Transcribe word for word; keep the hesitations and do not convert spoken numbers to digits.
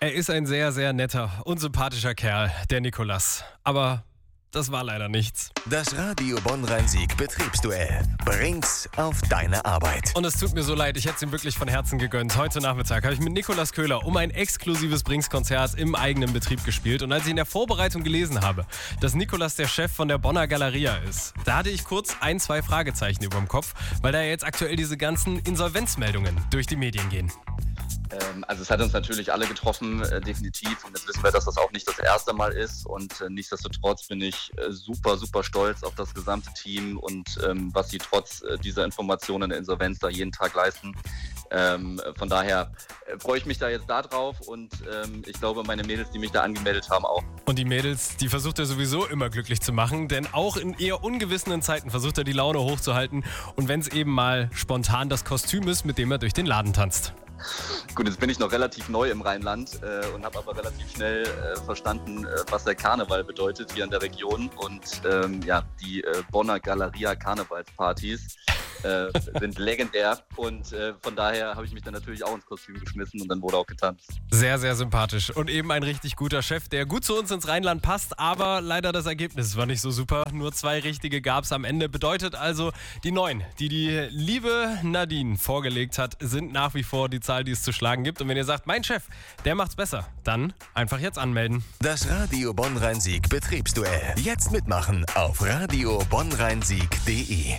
Er ist ein sehr, sehr netter und sympathischer Kerl, der Nikolas. Aber das war leider nichts. Das Radio Bonn-Rhein-Sieg Betriebsduell bringt's auf deine Arbeit. Und es tut mir so leid, ich hätte es ihm wirklich von Herzen gegönnt. Heute Nachmittag habe ich mit Nikolas Köhler um ein exklusives Brinks-Konzert im eigenen Betrieb gespielt. Und als ich in der Vorbereitung gelesen habe, dass Nikolas der Chef von der Bonner Galeria ist, da hatte ich kurz ein, zwei Fragezeichen über dem Kopf, weil da jetzt aktuell diese ganzen Insolvenzmeldungen durch die Medien gehen. Ähm, also es hat uns natürlich alle getroffen, äh, definitiv. Und jetzt wissen wir, dass das auch nicht das erste Mal ist. Und äh, nichtsdestotrotz bin ich äh, super, super stolz auf das gesamte Team und ähm, was sie trotz äh, dieser Informationen der Insolvenz da jeden Tag leisten. Ähm, von daher äh, freue ich mich da jetzt da drauf und ähm, ich glaube, meine Mädels, die mich da angemeldet haben, auch. Und die Mädels, die versucht er sowieso immer glücklich zu machen, denn auch in eher ungewissenen Zeiten versucht er die Laune hochzuhalten und wenn es eben mal spontan das Kostüm ist, mit dem er durch den Laden tanzt. Gut, jetzt bin ich noch relativ neu im Rheinland äh, und habe aber relativ schnell äh, verstanden, äh, was der Karneval bedeutet hier in der Region. Und ähm, ja, die äh, Bonner Galeria Karnevalspartys äh, sind legendär. Und äh, von daher habe ich mich dann natürlich auch ins Kostüm geschmissen und dann wurde auch getanzt. Sehr, sehr sympathisch und eben ein richtig guter Chef, der gut zu uns ins Rheinland passt, aber leider das Ergebnis war nicht so super. Nur zwei richtige gab es am Ende. Bedeutet also, die neun, die die liebe Nadine vorgelegt hat, sind nach wie vor die Zahl, die es zu schlagen gibt. Und wenn ihr sagt, mein Chef, der macht's besser, dann einfach jetzt anmelden. Das Radio Bonn-Rhein-Sieg Betriebsduell. Jetzt mitmachen auf radio bonn rhein sieg punkt de.